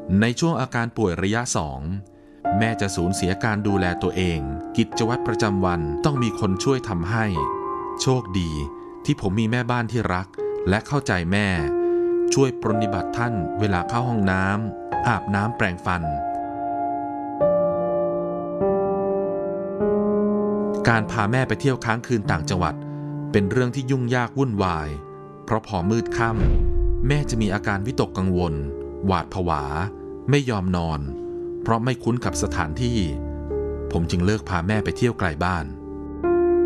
ในช่วงอาการป่วยระยะ2แม่จะสูญเสียการดูแลตัวเองกิจวัตรประจำวันต้องมีคนช่วยทำให้โชคดีที่ผมมีแม่บ้านที่รักและเข้าใจแม่ช่วยปรนนิบัติท่านเวลาเข้าห้องน้ำอาบน้ำแปรงฟันการพาแม่ไปเที่ยวค้างคืนต่างจังหวัดเป็นเรื่องที่ยุ่งยากวุ่นวายเพราะพอมืดค่ำแม่จะมีอาการวิตกกังวลหวาดผวาไม่ยอมนอนเพราะไม่คุ้นกับสถานที่ผมจึงเลิกพาแม่ไปเที่ยวไกลบ้าน